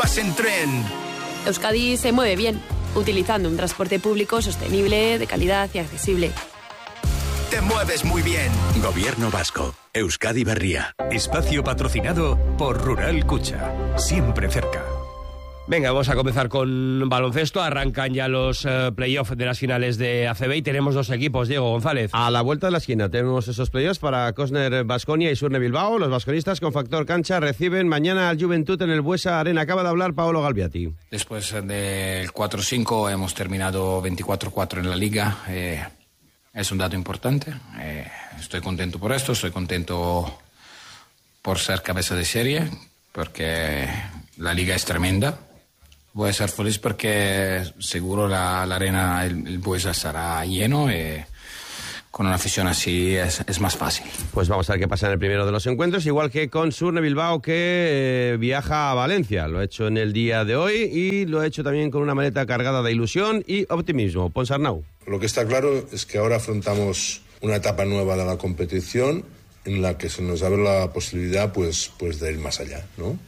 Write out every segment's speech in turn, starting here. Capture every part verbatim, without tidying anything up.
vas en tren. Euskadi se mueve bien, utilizando un transporte público sostenible, de calidad y accesible. Te mueves muy bien. Gobierno vasco. Euskadi Berria. Espacio patrocinado por Rural Kutxa. Siempre cerca. Venga, vamos a comenzar con baloncesto. Arrancan ya los uh, playoffs de las finales de A C B y tenemos dos equipos. Diego González. A la vuelta de la esquina tenemos esos playoffs para Cosner Baskonia y Surne Bilbao. Los vasconistas con factor cancha reciben mañana al Juventud en el Buesa Arena. Acaba de hablar Paolo Galbiati. Después del cuatro cinco hemos terminado veinticuatro cuatro en la liga. Eh, es un dato importante. Eh, estoy contento por esto. Estoy contento por ser cabeza de serie porque la liga es tremenda. Voy a ser feliz porque seguro la, la arena, el, el Buesa estará lleno y con una afición así es, es más fácil. Pues vamos a ver qué pasa en el primero de los encuentros, igual que con Surne Bilbao que eh, viaja a Valencia. Lo ha hecho en el día de hoy y lo ha hecho también con una maleta cargada de ilusión y optimismo. Ponsarnau. Lo que está claro es que ahora afrontamos una etapa nueva de la competición en la que se nos abre la posibilidad pues, pues de ir más allá, ¿no?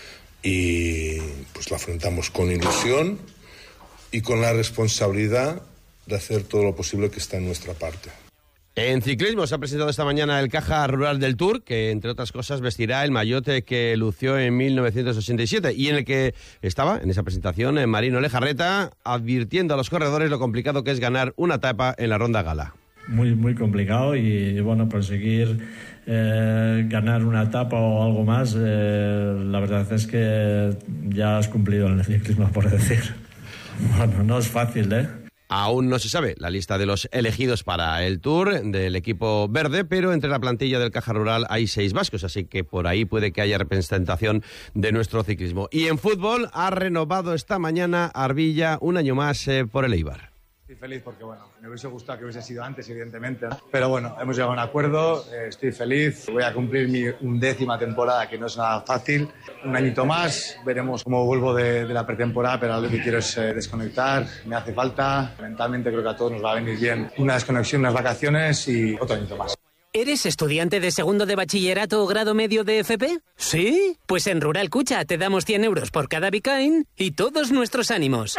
Y pues la afrontamos con ilusión y con la responsabilidad de hacer todo lo posible que está en nuestra parte. En ciclismo se ha presentado esta mañana el Caja Rural del Tour, que entre otras cosas vestirá el maillot que lució en mil novecientos ochenta y siete y en el que estaba, en esa presentación, Marino Lejarreta, advirtiendo a los corredores lo complicado que es ganar una etapa en la Ronda Gala. Muy, muy complicado y bueno, conseguir eh, ganar una etapa o algo más, eh, la verdad es que ya has cumplido en el ciclismo, por decir. Bueno, no es fácil, ¿eh? Aún no se sabe la lista de los elegidos para el Tour del equipo verde, pero entre la plantilla del Caja Rural hay seis vascos, así que por ahí puede que haya representación de nuestro ciclismo. Y en fútbol ha renovado esta mañana Arbilla un año más eh, por el Eibar. Estoy feliz porque, bueno, me hubiese gustado que hubiese sido antes, evidentemente, ¿no? Pero bueno, hemos llegado a un acuerdo, eh, estoy feliz, voy a cumplir mi undécima temporada, que no es nada fácil. Un añito más, veremos cómo vuelvo de, de la pretemporada, pero lo que quiero es eh, desconectar, me hace falta. Mentalmente creo que a todos nos va a venir bien una desconexión, unas vacaciones y otro añito más. ¿Eres estudiante de segundo de bachillerato o grado medio de F P? ¿Sí? Pues en Rural Kutxa te damos cien euros por cada Bicain y todos nuestros ánimos.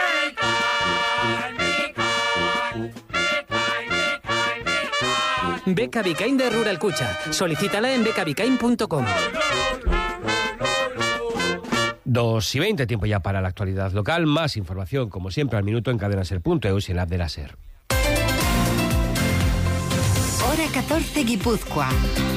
Beca Bicain de Rural Kutxa. Solicítala en beca bicain punto com. dos y veinte, tiempo ya para la actualidad local. Más información, como siempre, al minuto en cadenaser punto eus y en la app de la SER. Hora catorce, Guipúzcoa.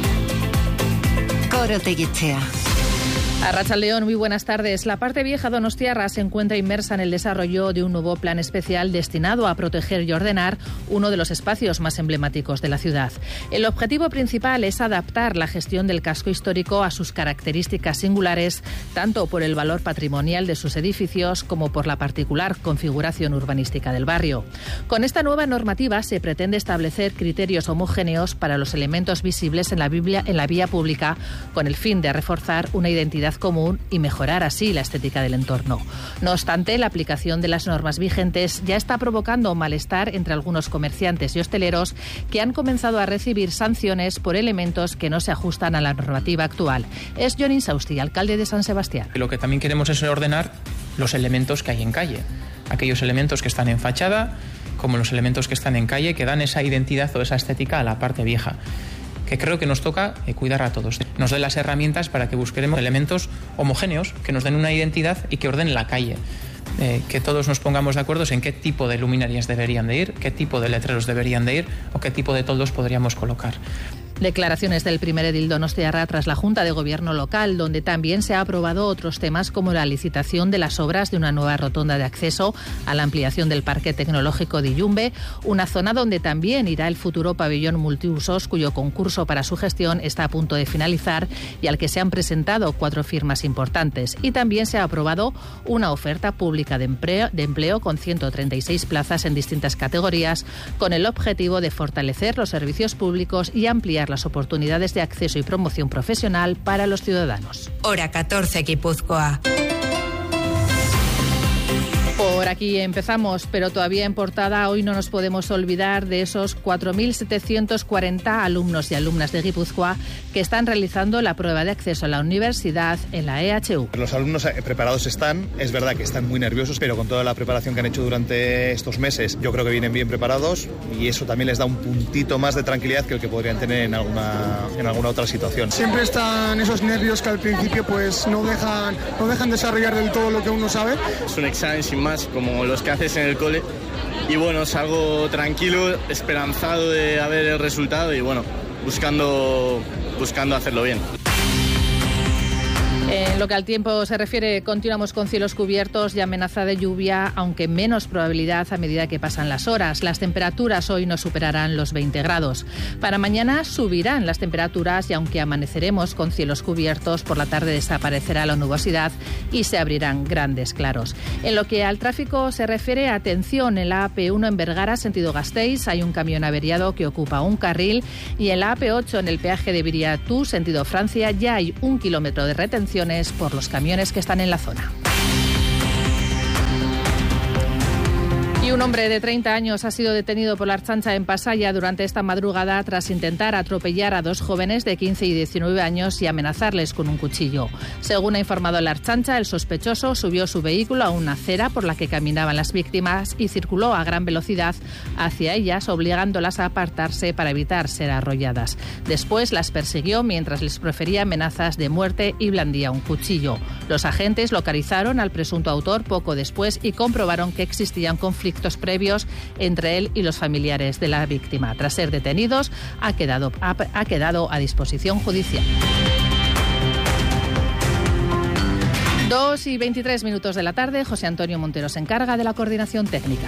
Coro Teguichea. Arratsaldeon, muy buenas tardes. La parte vieja donostiarra se encuentra inmersa en el desarrollo de un nuevo plan especial destinado a proteger y ordenar uno de los espacios más emblemáticos de la ciudad. El objetivo principal es adaptar la gestión del casco histórico a sus características singulares, tanto por el valor patrimonial de sus edificios como por la particular configuración urbanística del barrio. Con esta nueva normativa se pretende establecer criterios homogéneos para los elementos visibles en la, Biblia, en la vía pública, con el fin de reforzar una identidad común y mejorar así la estética del entorno. No obstante, la aplicación de las normas vigentes ya está provocando malestar entre algunos comerciantes y hosteleros que han comenzado a recibir sanciones por elementos que no se ajustan a la normativa actual. Es Jonin Sausti, alcalde de San Sebastián. Lo que también queremos es ordenar los elementos que hay en calle. Aquellos elementos que están en fachada, como los elementos que están en calle, que dan esa identidad o esa estética a la parte vieja, que creo que nos toca eh, cuidar a todos. Nos den las herramientas para que busquemos elementos homogéneos, que nos den una identidad y que ordenen la calle. Eh, que todos nos pongamos de acuerdo en qué tipo de luminarias deberían de ir, qué tipo de letreros deberían de ir o qué tipo de toldos podríamos colocar. Declaraciones del primer edil donostiarra tras la Junta de Gobierno local, donde también se ha aprobado otros temas como la licitación de las obras de una nueva rotonda de acceso a la ampliación del Parque Tecnológico de Illumbe, una zona donde también irá el futuro pabellón multiusos, cuyo concurso para su gestión está a punto de finalizar y al que se han presentado cuatro firmas importantes. Y también se ha aprobado una oferta pública de empleo, de empleo con ciento treinta y seis plazas en distintas categorías, con el objetivo de fortalecer los servicios públicos y ampliar las oportunidades de acceso y promoción profesional para los ciudadanos. Hora catorce, Guipúzcoa. Por aquí empezamos, pero todavía en portada hoy no nos podemos olvidar de esos cuatro mil setecientos cuarenta alumnos y alumnas de Guipúzcoa que están realizando la prueba de acceso a la universidad en la E H U. Los alumnos preparados están, es verdad que están muy nerviosos, pero con toda la preparación que han hecho durante estos meses, yo creo que vienen bien preparados y eso también les da un puntito más de tranquilidad que el que podrían tener en alguna, en alguna otra situación. Siempre están esos nervios que al principio pues no dejan, no dejan desarrollar del todo lo que uno sabe. Es un examen sin más, como los que haces en el cole. Y bueno, salgo tranquilo, esperanzado de a ver el resultado y bueno, buscando, buscando hacerlo bien. En lo que al tiempo se refiere, continuamos con cielos cubiertos y amenaza de lluvia, aunque menos probabilidad a medida que pasan las horas. Las temperaturas hoy no superarán los veinte grados. Para mañana subirán las temperaturas y aunque amaneceremos con cielos cubiertos, por la tarde desaparecerá la nubosidad y se abrirán grandes claros. En lo que al tráfico se refiere, atención, en la A P uno en Vergara, sentido Gasteiz, hay un camión averiado que ocupa un carril y en la A P ocho en el peaje de Viriatú, sentido Francia, ya hay un kilómetro de retención por los camiones que están en la zona. Y un hombre de treinta años ha sido detenido por la Ertzaintza en Pasaya durante esta madrugada tras intentar atropellar a dos jóvenes de quince y diecinueve años y amenazarles con un cuchillo. Según ha informado la Ertzaintza, el sospechoso subió su vehículo a una acera por la que caminaban las víctimas y circuló a gran velocidad hacia ellas, obligándolas a apartarse para evitar ser arrolladas. Después las persiguió mientras les profería amenazas de muerte y blandía un cuchillo. Los agentes localizaron al presunto autor poco después y comprobaron que existían conflictos previos entre él y los familiares de la víctima. Tras ser detenidos, ha quedado, ha, ha quedado a disposición judicial. Dos y veintitrés minutos de la tarde, José Antonio Montero se encarga de la coordinación técnica.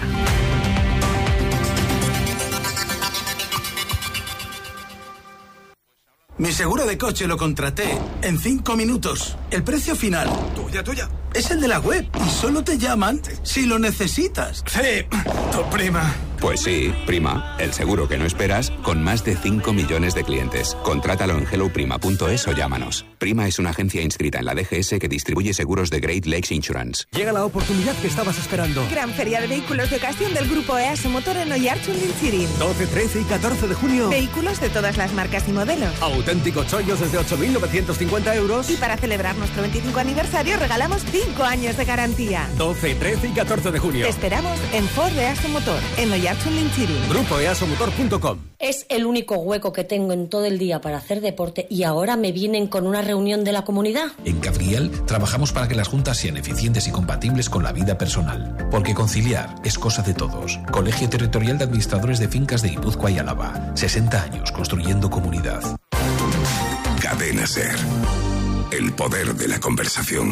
Mi seguro de coche lo contraté en cinco minutos. El precio final, tuya, tuya, es el de la web y solo te llaman si lo necesitas. Sí, tu prima. Pues sí, Prima, el seguro que no esperas con más de cinco millones de clientes. Contrátalo en hello prima punto es o llámanos. Prima es una agencia inscrita en la D G S que distribuye seguros de Great Lakes Insurance. Llega la oportunidad que estabas esperando. Gran feria de vehículos de ocasión del grupo E A S Motor en Oiartzun-Lintzirin. doce, trece y catorce de junio. Vehículos de todas las marcas y modelos. Auténticos chollos desde ocho mil novecientos cincuenta euros. Y para celebrar nuestro veinticinco aniversario regalamos cinco años de garantía. doce, trece y catorce de junio. Te esperamos en Ford E A S Motor en Oiartzun-Lintzirin. grupo e a s o motor punto com. Es el único hueco que tengo en todo el día para hacer deporte y ahora me vienen con una reunión de la comunidad. En Cabriel trabajamos para que las juntas sean eficientes y compatibles con la vida personal. Porque conciliar es cosa de todos. Colegio Territorial de Administradores de Fincas de Guipúzcoa y Álava. sesenta años construyendo comunidad. Cadena Ser. El poder de la conversación.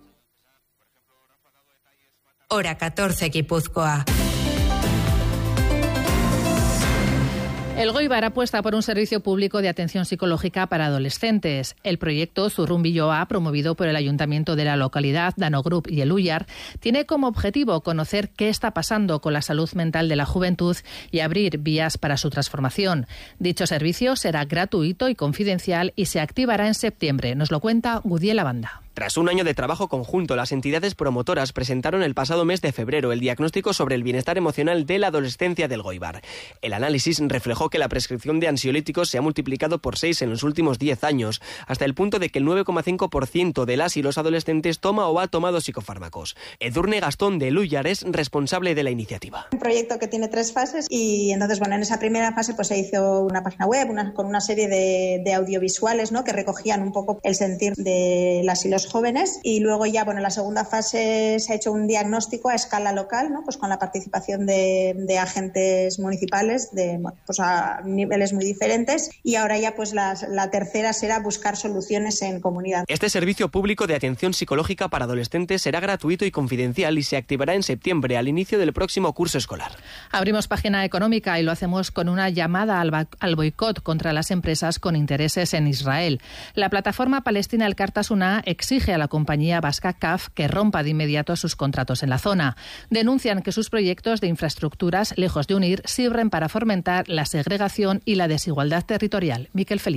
Hora catorce, Guipúzcoa. El Goibar apuesta por un servicio público de atención psicológica para adolescentes. El proyecto Zurrumbilloa, promovido por el ayuntamiento de la localidad, Dano Group y el Ullar, tiene como objetivo conocer qué está pasando con la salud mental de la juventud y abrir vías para su transformación. Dicho servicio será gratuito y confidencial y se activará en septiembre. Nos lo cuenta Gudiel Banda. Tras un año de trabajo conjunto, las entidades promotoras presentaron el pasado mes de febrero el diagnóstico sobre el bienestar emocional de la adolescencia del Goibar. El análisis reflejó que la prescripción de ansiolíticos se ha multiplicado por seis en los últimos diez años, hasta el punto de que el nueve coma cinco por ciento de las y los adolescentes toma o ha tomado psicofármacos. Edurne Gastón de Lullar es responsable de la iniciativa. Un proyecto que tiene tres fases y entonces, bueno, en esa primera fase pues se hizo una página web una, con una serie de, de audiovisuales, ¿no?, que recogían un poco el sentir de las y los jóvenes, y luego ya, bueno, en la segunda fase se ha hecho un diagnóstico a escala local, ¿no?, pues con la participación de, de agentes municipales de, bueno, pues a niveles muy diferentes, y ahora ya pues la, la tercera será buscar soluciones en comunidad. Este servicio público de atención psicológica para adolescentes será gratuito y confidencial y se activará en septiembre, al inicio del próximo curso escolar. Abrimos página económica y lo hacemos con una llamada al, al boicot contra las empresas con intereses en Israel. La plataforma palestina El Kartasuna exige a la compañía vasca C A F que rompa de inmediato sus contratos en la zona. Denuncian que sus proyectos de infraestructuras, lejos de unir, sirven para fomentar la segregación y la desigualdad territorial. Miquel Felipe.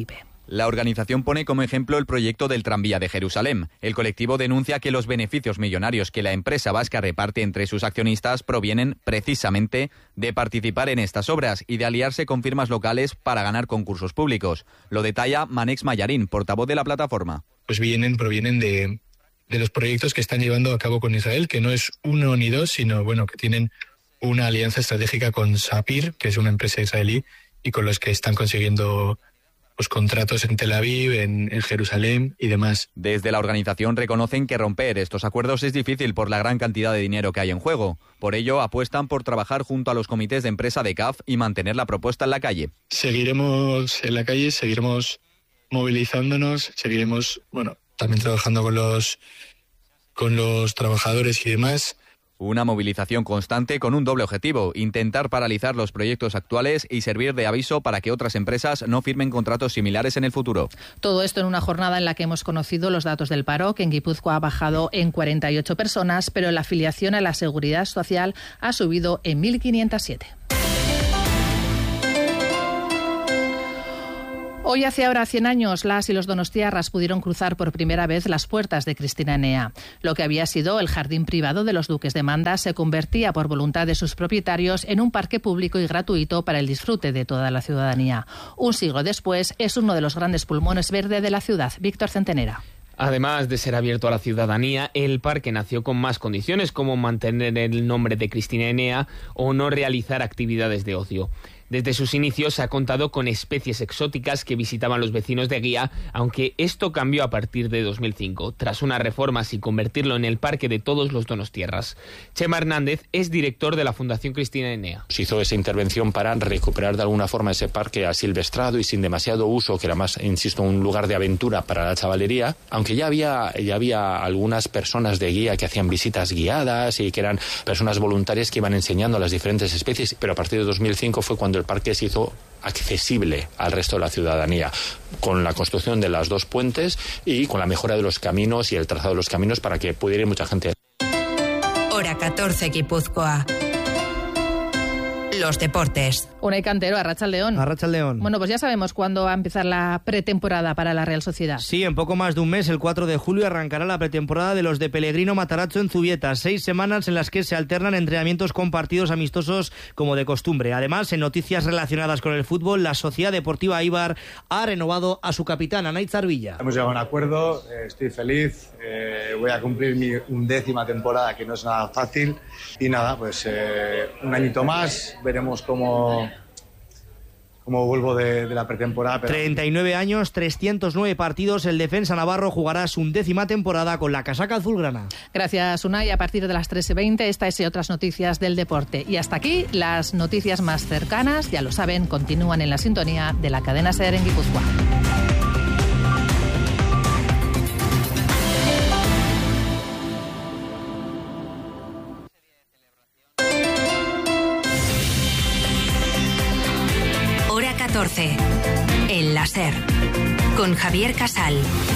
La organización pone como ejemplo el proyecto del tranvía de Jerusalén. El colectivo denuncia que los beneficios millonarios que la empresa vasca reparte entre sus accionistas provienen precisamente de participar en estas obras y de aliarse con firmas locales para ganar concursos públicos. Lo detalla Manex Mayarín, portavoz de la plataforma. Pues vienen, provienen de, de los proyectos que están llevando a cabo con Israel, que no es uno ni dos, sino bueno, que tienen una alianza estratégica con Sapir, que es una empresa israelí, y con los que están consiguiendo pues, contratos en Tel Aviv, en, en Jerusalén y demás. Desde la organización reconocen que romper estos acuerdos es difícil por la gran cantidad de dinero que hay en juego. Por ello, apuestan por trabajar junto a los comités de empresa de C A F y mantener la propuesta en la calle. Seguiremos en la calle, seguiremos movilizándonos, seguiremos, bueno, también trabajando con los, con los trabajadores y demás. Una movilización constante con un doble objetivo, intentar paralizar los proyectos actuales y servir de aviso para que otras empresas no firmen contratos similares en el futuro. Todo esto en una jornada en la que hemos conocido los datos del paro, que en Guipúzcoa ha bajado en cuarenta y ocho personas, pero la afiliación a la Seguridad Social ha subido en mil quinientos siete. Hoy hace ahora cien años, las y los donostiarras pudieron cruzar por primera vez las puertas de Cristina Enea. Lo que había sido el jardín privado de los duques de Manda se convertía por voluntad de sus propietarios en un parque público y gratuito para el disfrute de toda la ciudadanía. Un siglo después es uno de los grandes pulmones verde de la ciudad. Víctor Centenera. Además de ser abierto a la ciudadanía, el parque nació con más condiciones, como mantener el nombre de Cristina Enea o no realizar actividades de ocio. Desde sus inicios ha contado con especies exóticas que visitaban los vecinos de Guía, aunque esto cambió a partir de dos mil cinco, tras unas reformas y convertirlo en el parque de todos los donostiarras. Chema Hernández es director de la Fundación Cristina Enea. Se hizo esa intervención para recuperar de alguna forma ese parque asilvestrado y sin demasiado uso, que era más, insisto, un lugar de aventura para la chavalería, aunque ya había, ya había algunas personas de Guía que hacían visitas guiadas y que eran personas voluntarias que iban enseñando las diferentes especies, pero a partir de dos mil cinco fue cuando el parque se hizo accesible al resto de la ciudadanía, con la construcción de las dos puentes y con la mejora de los caminos y el trazado de los caminos para que pudiera ir mucha gente. Hora catorce, Guipúzcoa. Los deportes. Unai Cantero, Arratsaldeon. Arratsaldeon. Bueno, pues ya sabemos cuándo va a empezar la pretemporada para la Real Sociedad. Sí, en poco más de un mes, el cuatro de julio, arrancará la pretemporada de los de Pellegrino Matarazzo en Zubieta. Seis semanas en las que se alternan entrenamientos con partidos amistosos como de costumbre. Además, en noticias relacionadas con el fútbol, la Sociedad Deportiva Eibar ha renovado a su capitán, Anaitz Arbilla. Hemos llegado a un acuerdo, eh, estoy feliz, eh, voy a cumplir mi undécima temporada, que no es nada fácil. Y nada, pues eh, un añito más, veremos cómo, cómo vuelvo de, de la pretemporada. Pero... treinta y nueve años, trescientos nueve partidos, el defensa navarro jugará su undécima temporada con la casaca azulgrana. Gracias, Unai. A partir de las trece veinte, estas y otras noticias del deporte. Y hasta aquí, las noticias más cercanas, ya lo saben, continúan en la sintonía de la cadena SER en Guipúzcoa. catorce. El la SER. Con Javier Casal.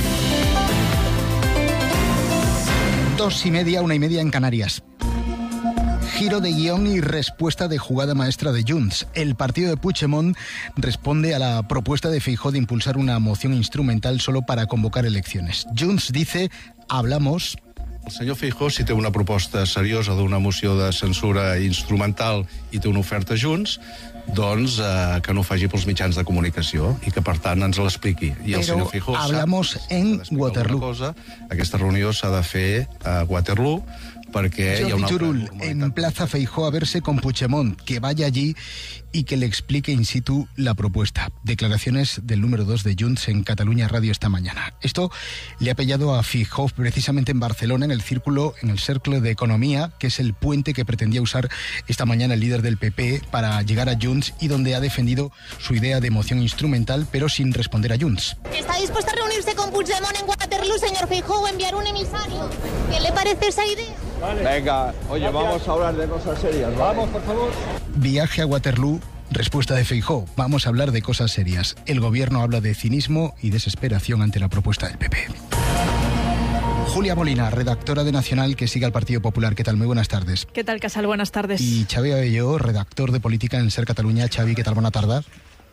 Dos y media, una y media en Canarias. Giro de guión y respuesta de jugada maestra de Junts. El partido de Puigdemont responde a la propuesta de Feijóo de impulsar una moción instrumental solo para convocar elecciones. Junts dice, hablamos... El senyor Feijóo, si té una proposta seriosa d'una moció de censura instrumental i té una oferta Junts, doncs eh, que no ho faci pels mitjans de comunicació i que, per tant, ens l'expliqui. I el Pero senyor Feijóo hablamos sap en que Waterloo. cosa, aquesta reunió s'ha de fer a Waterloo perquè hi ha Jordi una... Turull emplaza a Feijóo a verse con Puigdemont, que vaya allí y que le explique in situ la propuesta. Declaraciones del número dos de Junts en Cataluña Radio esta mañana. Esto le ha pillado a Feijóo precisamente en Barcelona, en el círculo, en el Cercle de Economía, que es el puente que pretendía usar esta mañana el líder del P P para llegar a Junts y donde ha defendido su idea de moción instrumental, pero sin responder a Junts. ¿Está dispuesto a reunirse con Puigdemont en Waterloo, señor Feijóo, o enviar un emisario? ¿Qué le parece esa idea? Vale. Venga, oye, gracias. Vamos a hablar de cosas serias, ¿vale? Vamos, por favor. Viaje a Waterloo, respuesta de Feijóo. Vamos a hablar de cosas serias. El gobierno habla de cinismo y desesperación ante la propuesta del P P. Julia Molina, redactora de Nacional, que sigue al Partido Popular. ¿Qué tal? Muy buenas tardes. ¿Qué tal, Casal? Buenas tardes. Y Xavi Abelló, redactor de Política en SER Cataluña. Xavi, ¿qué tal? Buena tarde.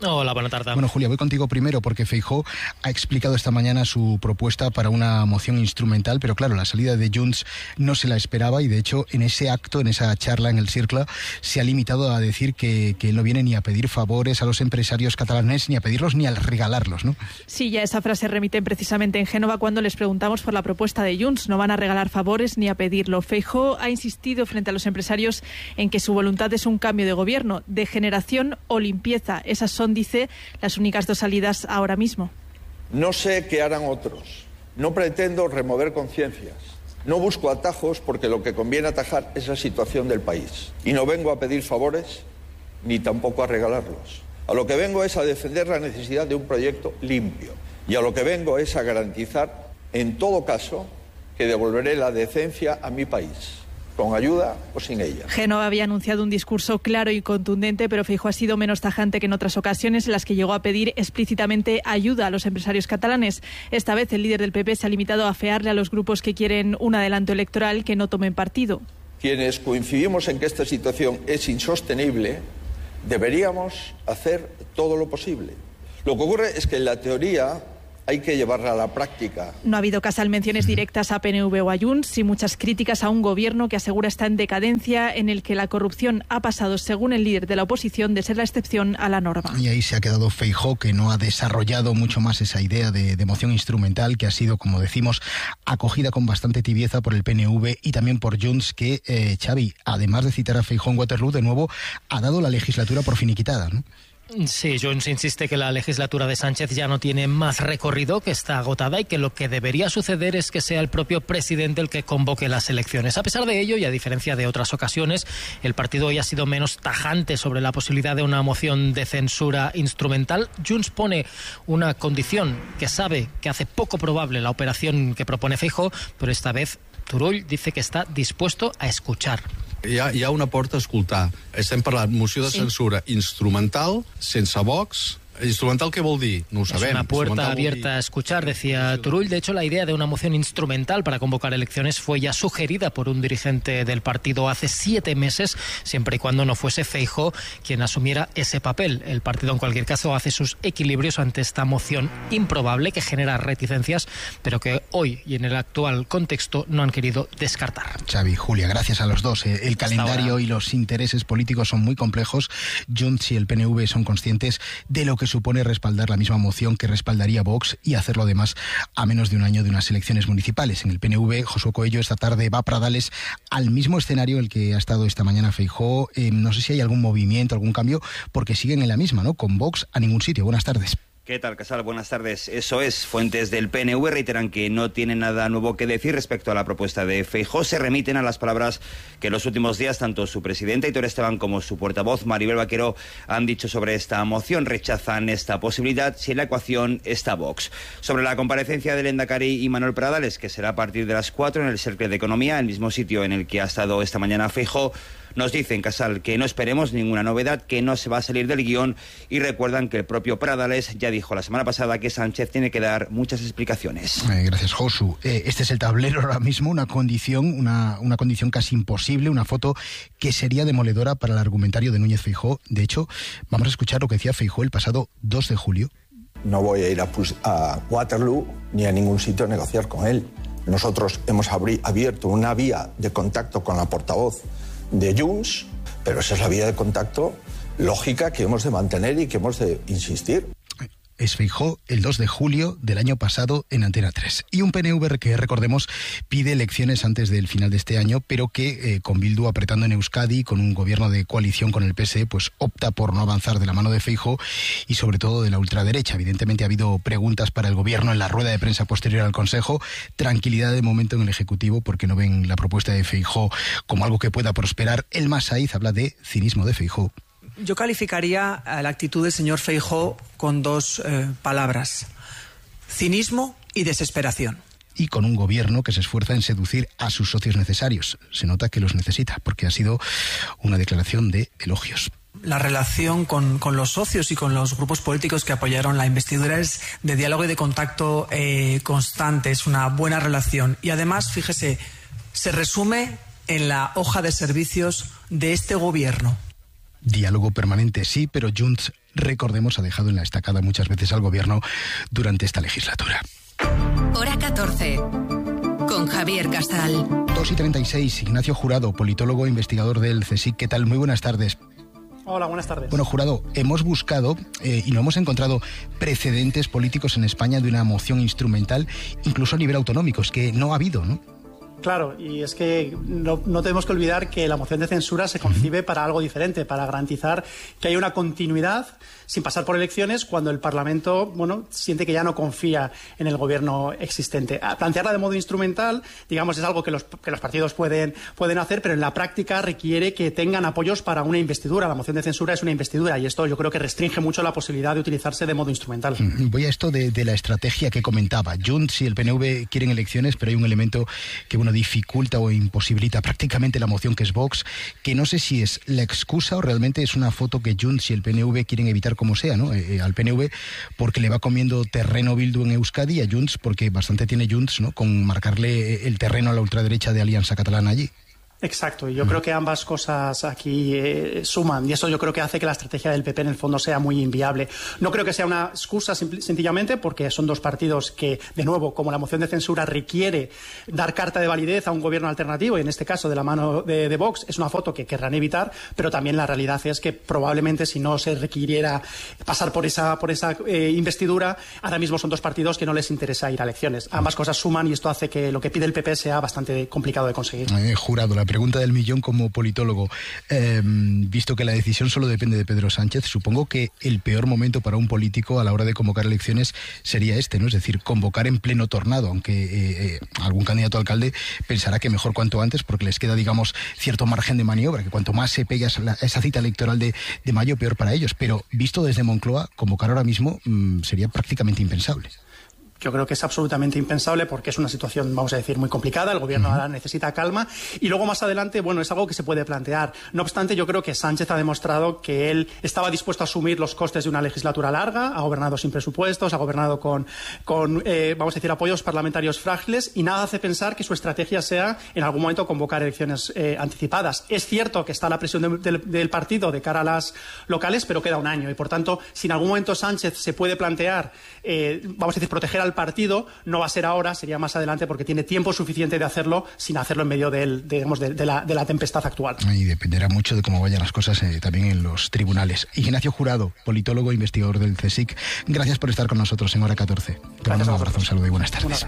Hola, buena tarde. Bueno, Julia, voy contigo primero porque Feijóo ha explicado esta mañana su propuesta para una moción instrumental, pero claro, la salida de Junts no se la esperaba y de hecho en ese acto, en esa charla en el Cercle, se ha limitado a decir que, que él no viene ni a pedir favores a los empresarios catalanes, ni a pedirlos ni a regalarlos, ¿no? Sí, ya esa frase remiten precisamente en Génova cuando les preguntamos por la propuesta de Junts. No van a regalar favores ni a pedirlo. Feijóo ha insistido frente a los empresarios en que su voluntad es un cambio de gobierno, de generación o limpieza. Esas son, dice, las únicas dos salidas ahora mismo. No sé qué harán otros. No pretendo remover conciencias. No busco atajos porque lo que conviene atajar es la situación del país. Y no vengo a pedir favores ni tampoco a regalarlos. A lo que vengo es a defender la necesidad de un proyecto limpio. Y a lo que vengo es a garantizar, en todo caso, que devolveré la decencia a mi país, con ayuda o sin ella. Génova había anunciado un discurso claro y contundente, pero Feijóo ha sido menos tajante que en otras ocasiones en las que llegó a pedir explícitamente ayuda a los empresarios catalanes. Esta vez el líder del P P se ha limitado a afearle a los grupos que quieren un adelanto electoral que no tomen partido. Quienes coincidimos en que esta situación es insostenible, deberíamos hacer todo lo posible. Lo que ocurre es que en la teoría hay que llevarla a la práctica. No ha habido Casal menciones directas a P N V o a Junts y muchas críticas a un gobierno que asegura está en decadencia, en el que la corrupción ha pasado, según el líder de la oposición, de ser la excepción a la norma. Y ahí se ha quedado Feijóo, que no ha desarrollado mucho más esa idea de, de moción instrumental, que ha sido, como decimos, acogida con bastante tibieza por el P N V y también por Junts, que, eh, Xavi, además de citar a Feijóo en Waterloo, de nuevo ha dado la legislatura por finiquitada, ¿no? Sí, Junts insiste que la legislatura de Sánchez ya no tiene más recorrido, que está agotada y que lo que debería suceder es que sea el propio presidente el que convoque las elecciones. A pesar de ello, y a diferencia de otras ocasiones, el partido hoy ha sido menos tajante sobre la posibilidad de una moción de censura instrumental. Junts pone una condición que sabe que hace poco probable la operación que propone Feijóo, pero esta vez Turull dice que está dispuesto a escuchar. Hi ha, hi ha una porta a escoltar. Estem parlant moció de censura sí. instrumental, sense Vox. ¿Instrumental qué vol dir? No ho sabem. Es una puerta abierta a escuchar, decía Turull. De hecho, la idea de una moción instrumental para convocar elecciones fue ya sugerida por un dirigente del partido hace siete meses, siempre y cuando no fuese Feijóo quien asumiera ese papel. El partido, en cualquier caso, hace sus equilibrios ante esta moción improbable que genera reticencias, pero que hoy y en el actual contexto no han querido descartar. Xavi, Julia, gracias a los dos. El calendario y los intereses políticos son muy complejos. Junts y el P N V son conscientes de lo que supone respaldar la misma moción que respaldaría Vox y hacerlo además a menos de un año de unas elecciones municipales. En el P N V, Josué Coello esta tarde va a Pradales al mismo escenario en el que ha estado esta mañana Feijóo. Eh, no sé si hay algún movimiento, algún cambio, porque siguen en la misma, ¿no? Con Vox a ningún sitio. Buenas tardes. ¿Qué tal, Casal? Buenas tardes. Eso es. Fuentes del P N V reiteran que no tienen nada nuevo que decir respecto a la propuesta de Feijóo. Se remiten a las palabras que en los últimos días tanto su presidente Aitor Esteban como su portavoz Maribel Vaquero han dicho sobre esta moción. Rechazan esta posibilidad si en la ecuación está Vox. Sobre la comparecencia del Lehendakari y Manuel Pradales, que será a partir de las cuatro en el Cercle de Economía, el mismo sitio en el que ha estado esta mañana Feijóo, nos dicen, Casal, que no esperemos ninguna novedad, que no se va a salir del guión y recuerdan que el propio Pradales ya dijo la semana pasada que Sánchez tiene que dar muchas explicaciones. Eh, gracias, Josu. Eh, este es el tablero ahora mismo, una condición, una, una condición casi imposible, una foto que sería demoledora para el argumentario de Núñez Feijóo. De hecho, vamos a escuchar lo que decía Feijóo el pasado dos de julio. No voy a ir a, a Waterloo ni a ningún sitio a negociar con él. Nosotros hemos abri- abierto una vía de contacto con la portavoz de Junts, pero esa es la vía de contacto lógica que hemos de mantener y que hemos de insistir. Es Feijóo el dos de julio del año pasado en Antena tres. Y un P N V que, recordemos, pide elecciones antes del final de este año, pero que eh, con Bildu apretando en Euskadi, con un gobierno de coalición con el P S E, pues opta por no avanzar de la mano de Feijóo y sobre todo de la ultraderecha. Evidentemente ha habido preguntas para el gobierno en la rueda de prensa posterior al Consejo. Tranquilidad de momento en el Ejecutivo porque no ven la propuesta de Feijóo como algo que pueda prosperar. El Masaiz habla de cinismo de Feijóo. Yo calificaría la actitud del señor Feijóo con dos eh, palabras: cinismo y desesperación. Y con un gobierno que se esfuerza en seducir a sus socios necesarios. Se nota que los necesita, porque ha sido una declaración de elogios. La relación con, con los socios y con los grupos políticos que apoyaron la investidura es de diálogo y de contacto eh, constante, es una buena relación. Y además, fíjese, se resume en la hoja de servicios de este gobierno. Diálogo permanente, sí, pero Junts recordemos, ha dejado en la estacada muchas veces al gobierno durante esta legislatura. Hora catorce. Con Javier Casal. dos y treinta y seis, Ignacio Jurado, politólogo e investigador del CSIC. ¿Qué tal? Muy buenas tardes. Hola, buenas tardes. Bueno, Jurado, hemos buscado eh, y no hemos encontrado precedentes políticos en España de una moción instrumental, incluso a nivel autonómico. Es que no ha habido, ¿no? Claro, y es que no, no tenemos que olvidar que la moción de censura se concibe para algo diferente, para garantizar que hay una continuidad sin pasar por elecciones cuando el Parlamento, bueno, siente que ya no confía en el gobierno existente. Plantearla de modo instrumental, digamos, es algo que los, que los partidos pueden, pueden hacer, pero en la práctica requiere que tengan apoyos para una investidura. La moción de censura es una investidura y esto yo creo que restringe mucho la posibilidad de utilizarse de modo instrumental. Voy a esto de, de la estrategia que comentaba. Junts y el P N V quieren elecciones, pero hay un elemento que, bueno, dificulta o imposibilita prácticamente la moción, que es Vox, que no sé si es la excusa o realmente es una foto que Junts y el P N V quieren evitar como sea, ¿no? Eh, al P N V porque le va comiendo terreno Bildu en Euskadi, y a Junts porque bastante tiene Junts, ¿no?, con marcarle el terreno a la ultraderecha de Alianza Catalana allí. Exacto, y yo creo que ambas cosas aquí eh, suman, y eso yo creo que hace que la estrategia del P P en el fondo sea muy inviable. No creo que sea una excusa sencillamente porque son dos partidos que, de nuevo, como la moción de censura requiere dar carta de validez a un gobierno alternativo, y en este caso de la mano de, de Vox, es una foto que querrán evitar, pero también la realidad es que probablemente si no se requiriera pasar por esa, por esa eh, investidura, ahora mismo son dos partidos que no les interesa ir a elecciones. Ambas cosas suman y esto hace que lo que pide el P P sea bastante complicado de conseguir. Eh, Jurado, la pregunta del millón como politólogo. Eh, visto que la decisión solo depende de Pedro Sánchez, supongo que el peor momento para un político a la hora de convocar elecciones sería este, ¿no? Es decir, convocar en pleno tornado, aunque eh, eh, algún candidato a alcalde pensará que mejor cuanto antes, porque les queda, digamos, cierto margen de maniobra, que cuanto más se pega esa, esa cita electoral de, de mayo, peor para ellos. Pero visto desde Moncloa, convocar ahora mismo mmm, sería prácticamente impensable. Yo creo que es absolutamente impensable porque es una situación, vamos a decir, muy complicada. El gobierno ahora necesita calma y luego más adelante, bueno, es algo que se puede plantear. No obstante, yo creo que Sánchez ha demostrado que él estaba dispuesto a asumir los costes de una legislatura larga, ha gobernado sin presupuestos, ha gobernado con, con eh, vamos a decir, apoyos parlamentarios frágiles, y nada hace pensar que su estrategia sea en algún momento convocar elecciones eh, anticipadas. Es cierto que está la presión de, de, del partido de cara a las locales, pero queda un año y, por tanto, si en algún momento Sánchez se puede plantear, eh, vamos a decir, proteger al partido, no va a ser ahora, sería más adelante, porque tiene tiempo suficiente de hacerlo sin hacerlo en medio del, de, digamos, de, de, la, de la tempestad actual. Y dependerá mucho de cómo vayan las cosas eh, también en los tribunales. Ignacio Jurado, politólogo e investigador del CSIC, gracias por estar con nosotros en Hora catorce. Te mando un abrazo, un saludo y buenas tardes.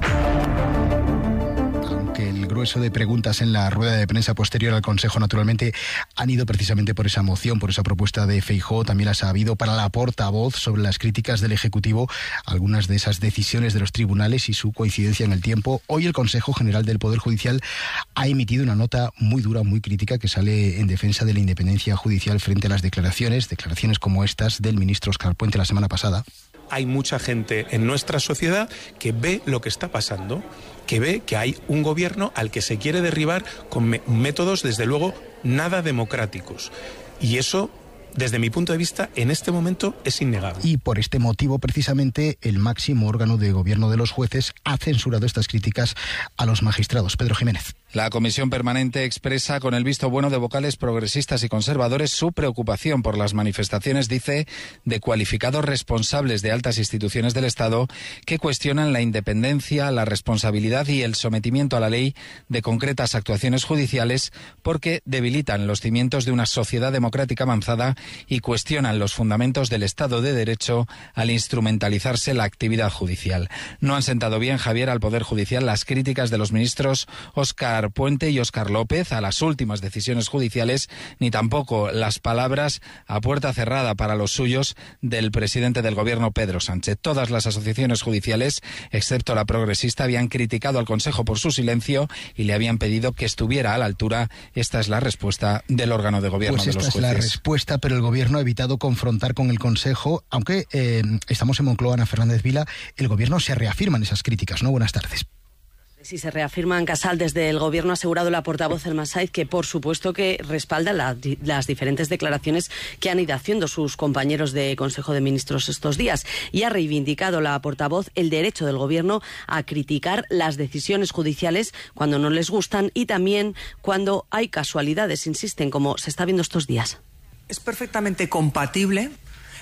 El grueso de preguntas en la rueda de prensa posterior al Consejo, naturalmente, han ido precisamente por esa moción, por esa propuesta de Feijóo. También las ha habido para la portavoz sobre las críticas del Ejecutivo, algunas de esas decisiones de los tribunales y su coincidencia en el tiempo. Hoy el Consejo General del Poder Judicial ha emitido una nota muy dura, muy crítica, que sale en defensa de la independencia judicial frente a las declaraciones, declaraciones como estas del ministro Óscar Puente la semana pasada. Hay mucha gente en nuestra sociedad que ve lo que está pasando, que ve que hay un gobierno al que se quiere derribar con me- métodos, desde luego, nada democráticos. Y eso, desde mi punto de vista, en este momento es innegable. Y por este motivo, precisamente, el máximo órgano de gobierno de los jueces ha censurado estas críticas a los magistrados. Pedro Jiménez. La Comisión Permanente expresa con el visto bueno de vocales progresistas y conservadores su preocupación por las manifestaciones, dice, de cualificados responsables de altas instituciones del Estado que cuestionan la independencia, la responsabilidad y el sometimiento a la ley de concretas actuaciones judiciales porque debilitan los cimientos de una sociedad democrática avanzada y cuestionan los fundamentos del Estado de Derecho al instrumentalizarse la actividad judicial. No han sentado bien, Javier, al Poder Judicial las críticas de los ministros Óscar Puente y Óscar López a las últimas decisiones judiciales, ni tampoco las palabras a puerta cerrada para los suyos del presidente del Gobierno, Pedro Sánchez. Todas las asociaciones judiciales, excepto la progresista, habían criticado al Consejo por su silencio y le habían pedido que estuviera a la altura. Esta es la respuesta del órgano de gobierno pues de los jueces. Esta es la respuesta, pero el Gobierno ha evitado confrontar con el Consejo, aunque eh, estamos en Moncloa, Ana Fernández Vila, el Gobierno se reafirma en esas críticas, ¿no? Buenas tardes. Sí, se reafirman. Casal, desde el Gobierno ha asegurado la portavoz Elma Saiz que por supuesto que respalda la, las diferentes declaraciones que han ido haciendo sus compañeros de Consejo de Ministros estos días, y ha reivindicado la portavoz el derecho del Gobierno a criticar las decisiones judiciales cuando no les gustan y también cuando hay casualidades, insisten, como se está viendo estos días. Es perfectamente compatible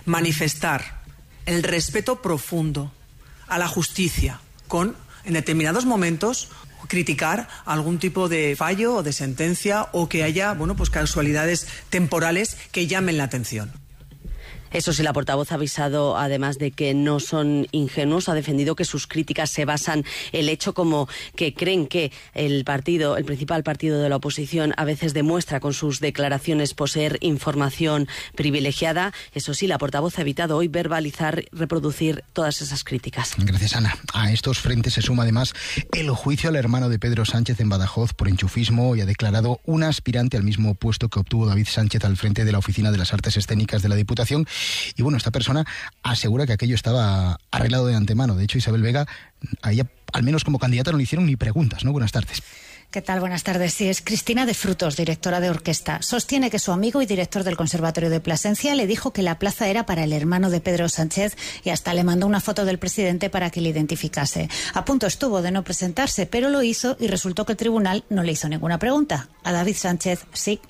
manifestar el respeto profundo a la justicia con, en determinados momentos, criticar algún tipo de fallo o de sentencia o que haya, bueno, pues casualidades temporales que llamen la atención. Eso sí, la portavoz ha avisado, además de que no son ingenuos, ha defendido que sus críticas se basan en el hecho como que creen que el partido, el principal partido de la oposición, a veces demuestra con sus declaraciones poseer información privilegiada. Eso sí, la portavoz ha evitado hoy verbalizar, reproducir todas esas críticas. Gracias, Ana. A estos frentes se suma además el juicio al hermano de Pedro Sánchez en Badajoz por enchufismo y ha declarado un aspirante al mismo puesto que obtuvo David Sánchez al frente de la Oficina de las Artes Escénicas de la Diputación. Y bueno, esta persona asegura que aquello estaba arreglado de antemano. De hecho, Isabel Vega, a ella, al menos como candidata, no le hicieron ni preguntas, ¿no? Buenas tardes. ¿Qué tal? Buenas tardes. Sí, es Cristina de Frutos, directora de orquesta. Sostiene que su amigo y director del Conservatorio de Plasencia le dijo que la plaza era para el hermano de Pedro Sánchez y hasta le mandó una foto del presidente para que le identificase. A punto estuvo de no presentarse, pero lo hizo y resultó que el tribunal no le hizo ninguna pregunta. A David Sánchez sí.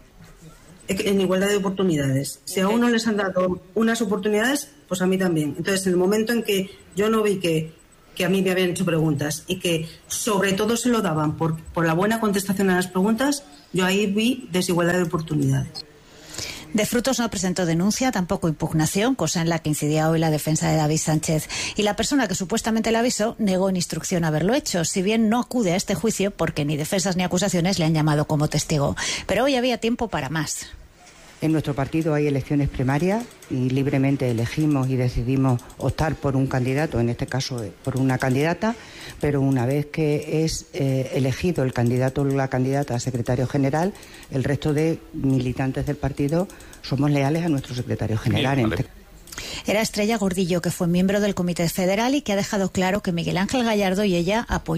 En igualdad de oportunidades. Si a uno les han dado unas oportunidades, pues a mí también. Entonces, en el momento en que yo no vi que, que a mí me habían hecho preguntas y que sobre todo se lo daban por, por la buena contestación a las preguntas, yo ahí vi desigualdad de oportunidades. De Frutos no presentó denuncia, tampoco impugnación, cosa en la que incidía hoy la defensa de David Sánchez. Y la persona que supuestamente le avisó negó en instrucción haberlo hecho, si bien no acude a este juicio porque ni defensas ni acusaciones le han llamado como testigo. Pero hoy había tiempo para más. En nuestro partido hay elecciones primarias y libremente elegimos y decidimos optar por un candidato, en este caso por una candidata, pero una vez que es eh, elegido el candidato o la candidata a secretario general, el resto de militantes del partido somos leales a nuestro secretario general. Bien, vale. Era Estrella Gordillo, que fue miembro del Comité Federal y que ha dejado claro que Miguel Ángel Gallardo y ella apoyan